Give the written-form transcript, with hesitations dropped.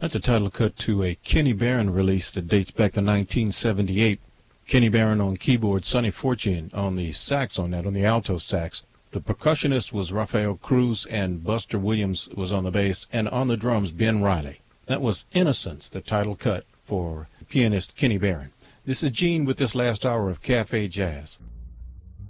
That's a title cut to a Kenny Barron release that dates back to 1978. Kenny Barron on keyboard, Sonny Fortune on the sax on that, on the alto sax. The percussionist was Rafael Cruz, and Buster Williams was on the bass, and on the drums, Ben Riley. That was Innocence, the title cut for pianist Kenny Barron. This is Gene with this last hour of Cafe Jazz.